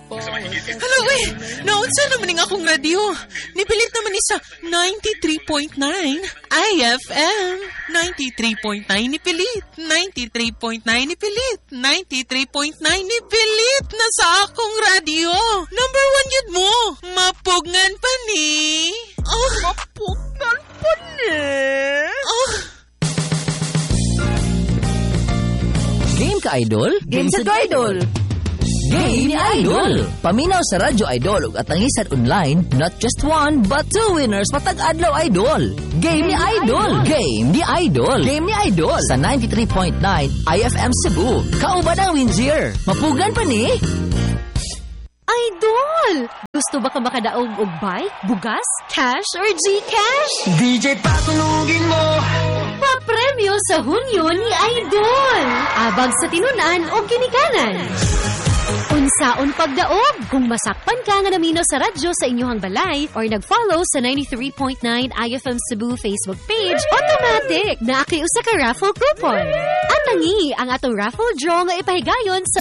Hala, naunsa naman nga akong radio. Nipilit naman ni sa 93.9 IFM. 93.9 nipilit. 93.9 nipilit. 93.9 nipilit na sa akong radio. Number 1 yun mo. Mapugngan pa ni. Oh. Mapugngan pa ni. Oh. Game ka, Idol? Game sa Idol. Game ni Idol. Paminaw sa Radyo Idol ug atangisan online, not just one but two winners matag adlaw Idol. Game ni Idol. Game ni Idol. Game ni Idol sa 93.9 IFM Cebu. Kauban ang Windsor. Mapugan pa ni. Idol! Gusto ba ka makadaog og bike, bugas, cash, or Gcash? DJ patulugin mo! Papremyo sa Hunyo ni Idol! Abag sa tinunan o ginikanan. Unsaon pagdaog kung masakpan ka nga namino sa radyo sa inyong balay or nag-follow sa 93.9 IFM Cebu Facebook page, automatic na usa ka raffle coupon. Ang nangi ang atong raffle draw nga ipahigayon sa